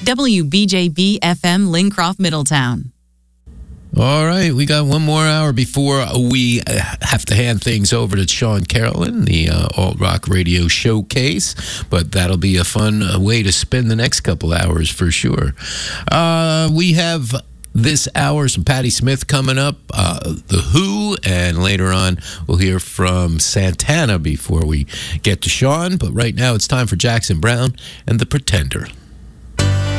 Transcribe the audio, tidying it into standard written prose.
WBJB FM Lincroft, Middletown. All right, we got one more hour before we have to hand things over to Sean Carolyn, the Alt Rock Radio Showcase, but that'll be a fun way to spend the next couple hours for sure. We have this hour some Patti Smith coming up, The Who, and later on we'll hear from Santana before we get to Sean, but right now it's time for Jackson Browne and The Pretender.